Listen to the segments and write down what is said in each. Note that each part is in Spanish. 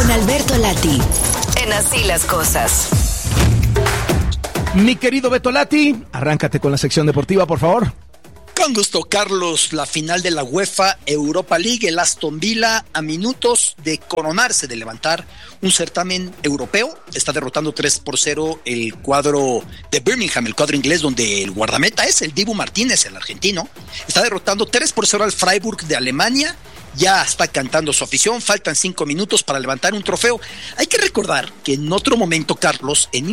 Con Alberto Lati. En Así las Cosas. Mi querido Beto Lati, arráncate con la sección deportiva, por favor. Con gusto, Carlos. La final de la UEFA Europa League, el Aston Villa, a minutos de coronarse, de levantar un certamen europeo, está derrotando 3-0 el cuadro de Birmingham, el cuadro inglés, donde el guardameta es el Dibu Martínez, el argentino. Está derrotando 3-0 al Freiburg de Alemania. Ya está cantando su afición, faltan 5 minutos para levantar un trofeo. Hay que recordar que en otro momento, Carlos, en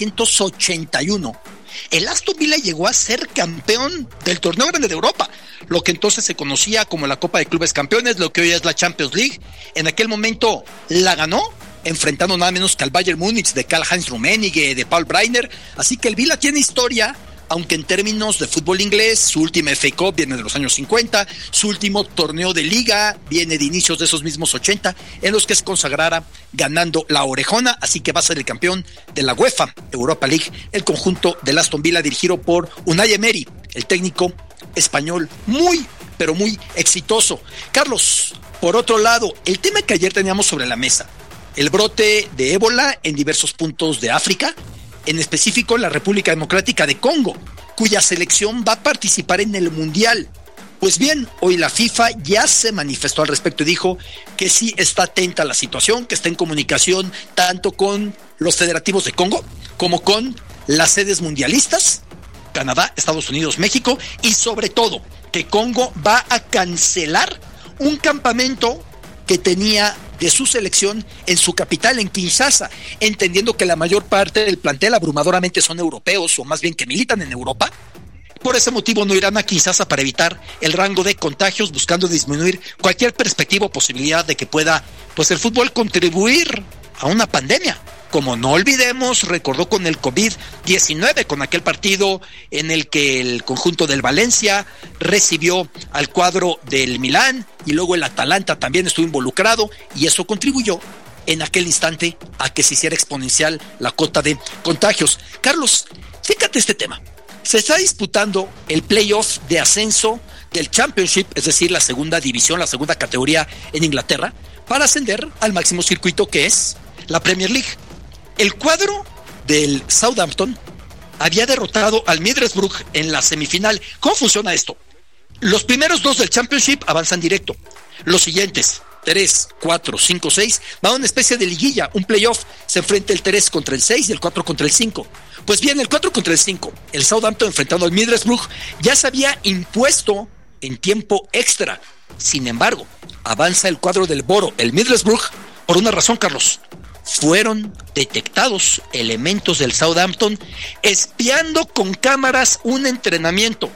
1981, el Aston Villa llegó a ser campeón del torneo grande de Europa, lo que entonces se conocía como la Copa de Clubes Campeones, lo que hoy es la Champions League. En aquel momento la ganó, enfrentando nada menos que al Bayern Múnich de Karl-Heinz Rummenigge, de Paul Breitner. Así que el Villa tiene historia, aunque en términos de fútbol inglés, su última FA Cup viene de los años 50, su último torneo de liga viene de inicios de esos mismos 80, en los que se consagrara ganando la orejona, así que va a ser el campeón de la UEFA Europa League, el conjunto del Aston Villa, dirigido por Unai Emery, el técnico español, muy, pero muy exitoso. Carlos, por otro lado, el tema que ayer teníamos sobre la mesa, el brote de ébola en diversos puntos de África, en específico en la República Democrática de Congo, cuya selección va a participar en el Mundial. Pues bien, hoy la FIFA ya se manifestó al respecto y dijo que sí está atenta a la situación, que está en comunicación tanto con los federativos de Congo como con las sedes mundialistas, Canadá, Estados Unidos, México, y sobre todo que Congo va a cancelar un campamento que tenía de su selección en su capital, en Kinshasa, entendiendo que la mayor parte del plantel abrumadoramente son europeos, o más bien que militan en Europa. Por ese motivo no irán a Kinshasa para evitar el rango de contagios, buscando disminuir cualquier perspectiva o posibilidad de que pueda, pues, el fútbol contribuir a una pandemia. Como no olvidemos, recordó con el COVID-19, con aquel partido en el que el conjunto del Valencia recibió al cuadro del Milán y luego el Atalanta también estuvo involucrado, y eso contribuyó en aquel instante a que se hiciera exponencial la cota de contagios. Carlos, fíjate este tema. Se está disputando el playoff de ascenso del Championship, es decir, la segunda división, la segunda categoría en Inglaterra, para ascender al máximo circuito que es la Premier League. El cuadro del Southampton había derrotado al Middlesbrough en la semifinal. ¿Cómo funciona esto? Los primeros dos del Championship avanzan directo. Los siguientes, 3, 4, 5, 6, va a una especie de liguilla, un playoff. Se enfrenta el 3 contra el 6 y el 4 contra el 5. Pues bien, el 4 contra el 5, el Southampton enfrentando al Middlesbrough, ya se había impuesto en tiempo extra. Sin embargo, avanza el cuadro del Boro, el Middlesbrough, por una razón, Carlos. Fueron detectados elementos del Southampton espiando con cámaras un entrenamiento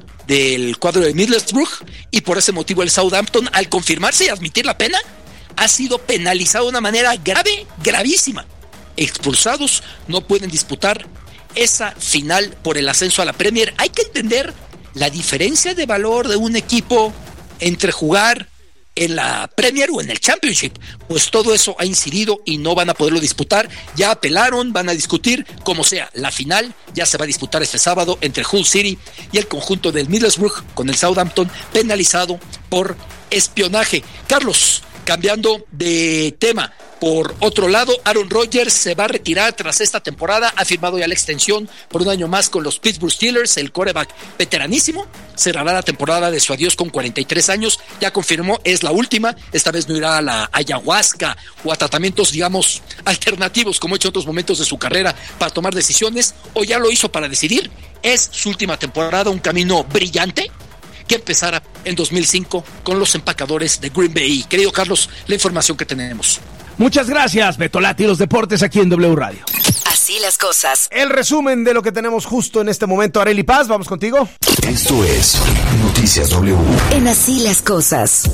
del cuadro de Middlesbrough, y por ese motivo el Southampton, al confirmarse y admitir la pena, ha sido penalizado de una manera grave, gravísima. Expulsados, no pueden disputar esa final por el ascenso a la Premier. Hay que entender la diferencia de valor de un equipo entre jugar en la Premier o en el Championship, pues todo eso ha incidido y no van a poderlo disputar. Ya apelaron, van a discutir, como sea. La final ya se va a disputar este sábado entre Hull City y el conjunto del Middlesbrough, con el Southampton penalizado por espionaje. Carlos, cambiando de tema, por otro lado, Aaron Rodgers se va a retirar tras esta temporada, ha firmado ya la extensión por un año más con los Pittsburgh Steelers, el quarterback veteranísimo, cerrará la temporada de su adiós con 43 años, ya confirmó, es la última, esta vez no irá a la ayahuasca o a tratamientos, digamos, alternativos, como ha hecho en otros momentos de su carrera para tomar decisiones, o ya lo hizo para decidir. Es su última temporada, un camino brillante que empezara en 2005 con los empacadores de Green Bay. Querido Carlos, la información que tenemos. Muchas gracias, Beto Lati, los deportes aquí en W Radio. Así las cosas. El resumen de lo que tenemos justo en este momento. Arely Paz, vamos contigo. Esto es Noticias W. En Así las cosas.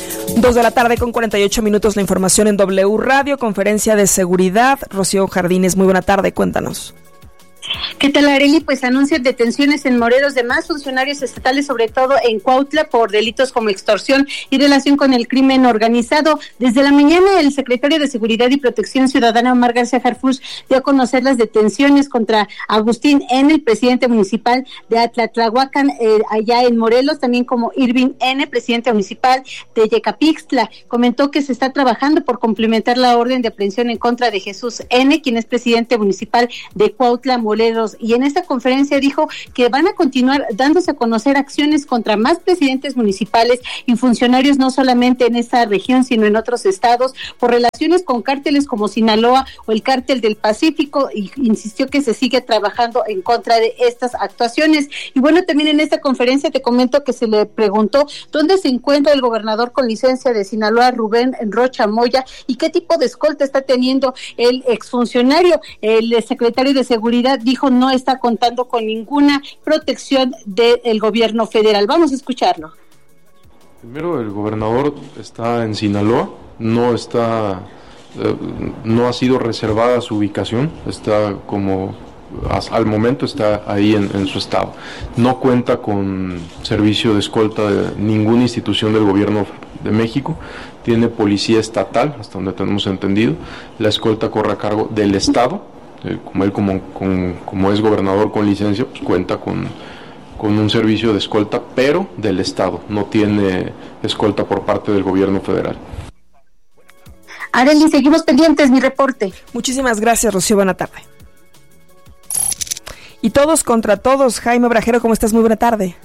2:48 p.m, la información en W Radio, conferencia de seguridad. Rocío Jardines, muy buena tarde, cuéntanos. ¿Qué tal, Arely? Pues anuncian detenciones en Morelos de más funcionarios estatales, sobre todo en Cuautla, por delitos como extorsión y relación con el crimen organizado. Desde la mañana, el secretario de Seguridad y Protección Ciudadana, Omar García Harfuch, dio a conocer las detenciones contra Agustín N., el presidente municipal de Atlatlahuacan, allá en Morelos, también como Irving N., presidente municipal de Yecapixtla. Comentó que se está trabajando por complementar la orden de aprehensión en contra de Jesús N., quien es presidente municipal de Cuautla, Morelos, y en esta conferencia dijo que van a continuar dándose a conocer acciones contra más presidentes municipales y funcionarios, no solamente en esta región, sino en otros estados, por relaciones con cárteles como Sinaloa o el Cártel del Pacífico, y insistió que se sigue trabajando en contra de estas actuaciones. Y bueno, también en esta conferencia te comento que se le preguntó dónde se encuentra el gobernador con licencia de Sinaloa, Rubén Rocha Moya, y qué tipo de escolta está teniendo el exfuncionario. El secretario de Seguridad dijo no está contando con ninguna protección del gobierno federal. Vamos a escucharlo. Primero, el gobernador está en Sinaloa, no ha sido reservada su ubicación, está como al momento está ahí en su estado. No cuenta con servicio de escolta de ninguna institución del gobierno de México, tiene policía estatal, hasta donde tenemos entendido. La escolta corre a cargo del estado. Como él como es gobernador con licencia, pues cuenta con un servicio de escolta, pero del estado, no tiene escolta por parte del gobierno federal. Arely, seguimos pendientes, mi reporte. Muchísimas gracias, Rocío, buena tarde. Y todos contra todos, Jaime Obrajero, ¿cómo estás? Muy buena tarde.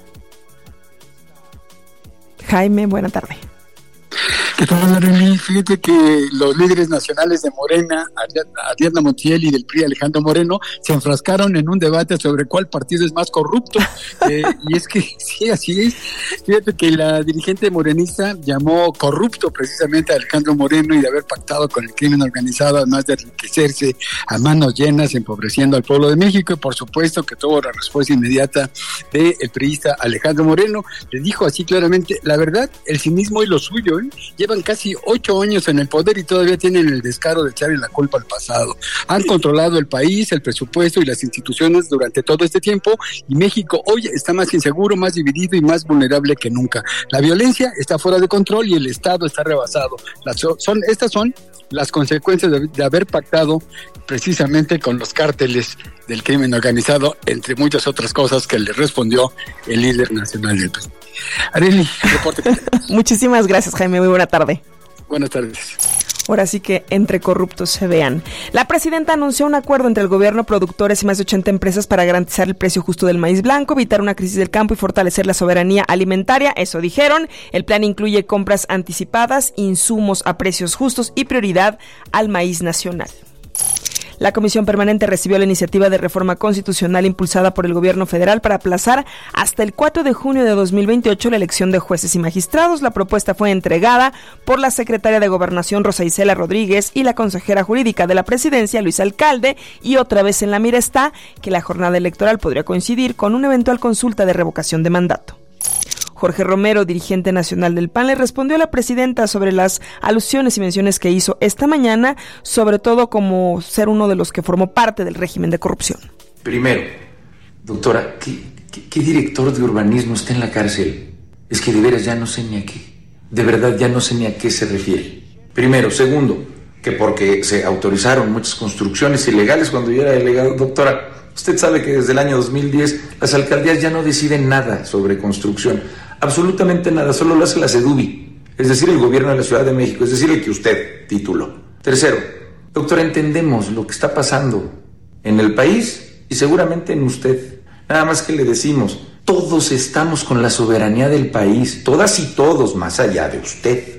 Jaime, buena tarde. ¿Qué tal, Arely? Fíjate que los líderes nacionales de Morena, Ariadna Montiel, y del PRI, Alejandro Moreno, se enfrascaron en un debate sobre cuál partido es más corrupto. Y es que sí, así es. Fíjate que la dirigente morenista llamó corrupto precisamente a Alejandro Moreno y de haber pactado con el crimen organizado, además de enriquecerse a manos llenas, empobreciendo al pueblo de México. Y por supuesto que tuvo la respuesta inmediata del priista Alejandro Moreno. Le dijo así claramente: la verdad, el cinismo es lo suyo, ¿eh? Llevan casi 8 años en el poder y todavía tienen el descaro de echarle la culpa al pasado. Han controlado el país, el presupuesto y las instituciones durante todo este tiempo, y México hoy está más inseguro, más dividido y más vulnerable que nunca. La violencia está fuera de control y el Estado está rebasado. Estas son las consecuencias de haber pactado precisamente con los cárteles del crimen organizado, entre muchas otras cosas que le respondió el líder nacional del PRI. Arely, reporte. Muchísimas gracias, Jaime, muy buena tarde. Buenas tardes. Ahora sí que entre corruptos se vean. La presidenta anunció un acuerdo entre el gobierno, productores y más de 80 empresas para garantizar el precio justo del maíz blanco, evitar una crisis del campo y fortalecer la soberanía alimentaria. Eso dijeron. El plan incluye compras anticipadas, insumos a precios justos y prioridad al maíz nacional. La Comisión Permanente recibió la iniciativa de reforma constitucional impulsada por el gobierno federal para aplazar hasta el 4 de junio de 2028 la elección de jueces y magistrados. La propuesta fue entregada por la secretaria de Gobernación, Rosa Isela Rodríguez, y la consejera jurídica de la presidencia, Luis Alcalde, y otra vez en la mira está que la jornada electoral podría coincidir con una eventual consulta de revocación de mandato. Jorge Romero, dirigente nacional del PAN, le respondió a la presidenta sobre las alusiones y menciones que hizo esta mañana, sobre todo como ser uno de los que formó parte del régimen de corrupción. Primero, doctora, ¿qué director de urbanismo está en la cárcel? Es que de veras ya no sé ni a qué. De verdad ya no sé ni a qué se refiere. Primero. Segundo, que porque se autorizaron muchas construcciones ilegales cuando yo era delegado. Doctora, usted sabe que desde el año 2010 las alcaldías ya no deciden nada sobre construcción. Absolutamente nada, solo lo hace la SEDUBI, es decir, el gobierno de la Ciudad de México, es decir, el que usted tituló. Tercero, doctora, entendemos lo que está pasando en el país y seguramente en usted. Nada más que le decimos, todos estamos con la soberanía del país, todas y todos, más allá de usted.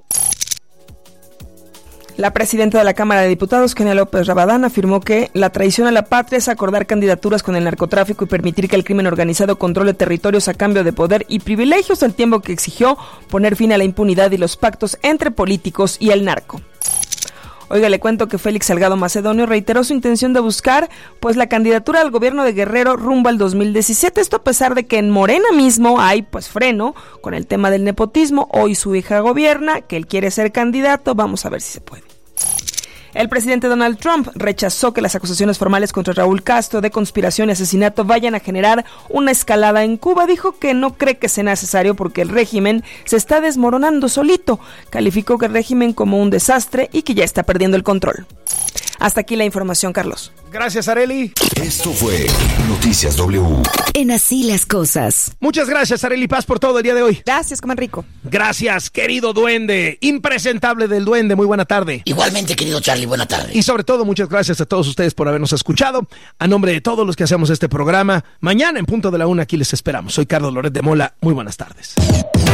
La presidenta de la Cámara de Diputados, Kenia López Rabadán, afirmó que la traición a la patria es acordar candidaturas con el narcotráfico y permitir que el crimen organizado controle territorios a cambio de poder y privilegios, al tiempo que exigió poner fin a la impunidad y los pactos entre políticos y el narco. Oiga, le cuento que Félix Salgado Macedonio reiteró su intención de buscar la candidatura al gobierno de Guerrero rumbo al 2017, esto a pesar de que en Morena mismo hay freno con el tema del nepotismo. Hoy su hija gobierna, que él quiere ser candidato, vamos a ver si se puede. El presidente Donald Trump rechazó que las acusaciones formales contra Raúl Castro de conspiración y asesinato vayan a generar una escalada en Cuba. Dijo que no cree que sea necesario porque el régimen se está desmoronando solito. Calificó que el régimen como un desastre y que ya está perdiendo el control. Hasta aquí la información, Carlos. Gracias, Arely. Esto fue Noticias W. En Así las Cosas. Muchas gracias, Arely Paz, por todo el día de hoy. Gracias, coman rico. Gracias, querido duende, impresentable del duende, muy buena tarde. Igualmente, querido Charlie, buena tarde. Y sobre todo, muchas gracias a todos ustedes por habernos escuchado. A nombre de todos los que hacemos este programa, mañana en punto de la 1 aquí les esperamos. Soy Carlos Loret de Mola, muy buenas tardes.